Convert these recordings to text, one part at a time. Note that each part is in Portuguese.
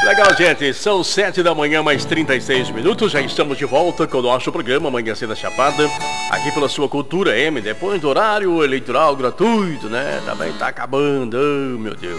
Legal, gente, são 7 da manhã, mais 36 minutos, já estamos de volta com o nosso programa Manhã Cedo Chapada, aqui pela sua Cultura M, depois do horário eleitoral gratuito, né? Também tá acabando, oh meu Deus.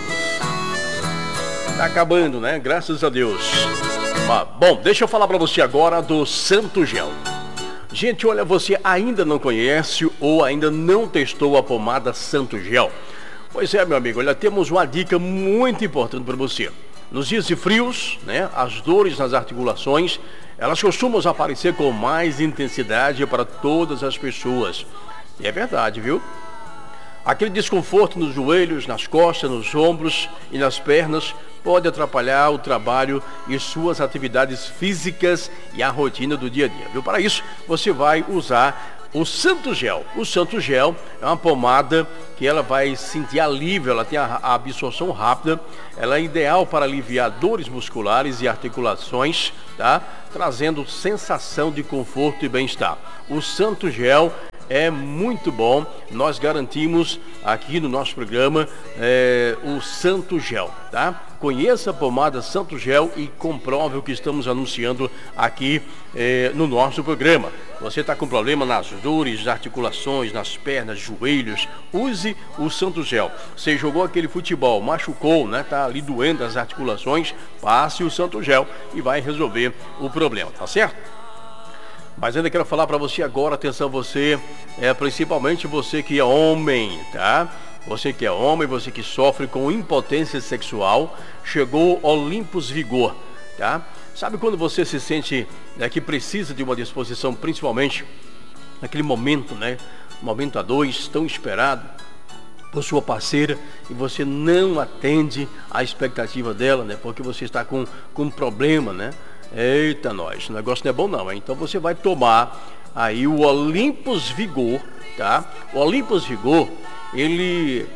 Tá acabando, né? Graças a Deus. Bom, deixa eu falar pra você agora do Santo Gel. Gente, olha, você ainda não conhece ou ainda não testou a pomada Santo Gel? Pois é, meu amigo, olha, temos uma dica muito importante para você. Nos dias de frios, né, as dores nas articulações, elas costumam aparecer com mais intensidade para todas as pessoas. E é verdade, viu? Aquele desconforto nos joelhos, nas costas, nos ombros e nas pernas pode atrapalhar o trabalho e suas atividades físicas e a rotina do dia a dia, viu? Para isso, você vai usar o Santo Gel. O Santo Gel é uma pomada que ela vai sentir alívio, ela tem a absorção rápida, ela é ideal para aliviar dores musculares e articulações, tá? Trazendo sensação de conforto e bem-estar. O Santo Gel é muito bom, nós garantimos aqui no nosso programa o Santo Gel, tá? Conheça a pomada Santo Gel e comprove o que estamos anunciando aqui no nosso programa. Você está com problema nas dores, articulações, nas pernas, joelhos, use o Santo Gel. Você jogou aquele futebol, machucou, né? Tá ali doendo as articulações, passe o Santo Gel e vai resolver o problema, tá certo? Mas ainda quero falar para você agora, atenção você, principalmente você que é homem, tá? Você que é homem, você que sofre com impotência sexual, chegou Olympus Vigor, tá? Sabe quando você se sente que precisa de uma disposição, principalmente naquele momento, né? Momento a dois, tão esperado por sua parceira, e você não atende à expectativa dela, né? Porque você está com um problema, né? Eita, nós, o negócio não é bom não, hein? Então você vai tomar aí o Olympus Vigor, tá? O Olympus Vigor, ele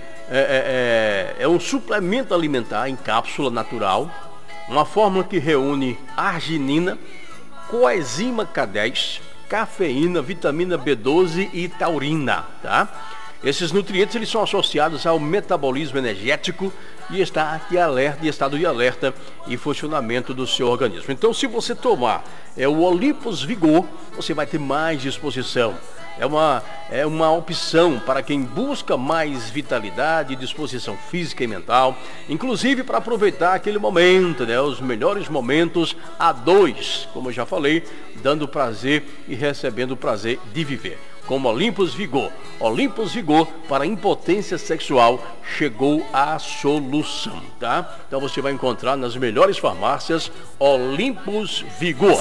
é um suplemento alimentar em cápsula natural, uma fórmula que reúne arginina, coenzima K10, cafeína, vitamina B12 e taurina, tá? Esses nutrientes eles são associados ao metabolismo energético e está em alerta, em estado de alerta e funcionamento do seu organismo. Então, se você tomar o Olympus Vigor, você vai ter mais disposição. É uma opção para quem busca mais vitalidade, disposição física e mental, inclusive para aproveitar aquele momento, né? Os melhores momentos a dois, como eu já falei, dando prazer e recebendo o prazer de viver. Como Olympus Vigor. Olympus Vigor para impotência sexual, chegou a solução, tá? Então você vai encontrar nas melhores farmácias Olympus Vigor.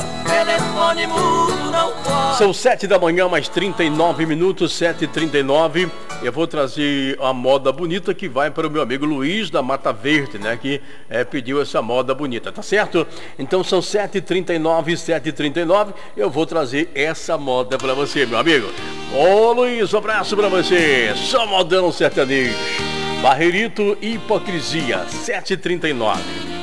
São 7 da manhã, mais 39 minutos, 7h39. Eu vou trazer a moda bonita que vai para o meu amigo Luiz da Mata Verde, né? Que pediu essa moda bonita, tá certo? Então são 7h39, 7h39. Eu vou trazer essa moda para você, meu amigo. Ô Luiz, um abraço pra você. Só modão sertanejo. Barreirito Hipocrisia, 7h39.